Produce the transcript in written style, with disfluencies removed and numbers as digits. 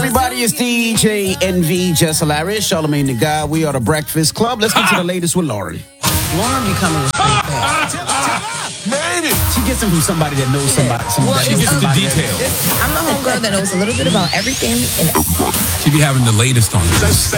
everybody, it's DJ NV, Just Hilarious, Charlamagne the God. We are the Breakfast Club. Let's get to the latest with Lauren. Lauren be coming with Made it. She gets them from somebody that knows somebody. She gets the details. I'm the homegirl that knows a little bit about everything and She be having the latest on you. Let's